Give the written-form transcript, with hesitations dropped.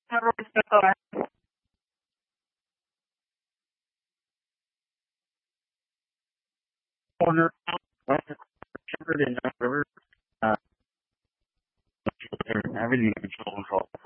Corner, west of Shepherd and River, everything control.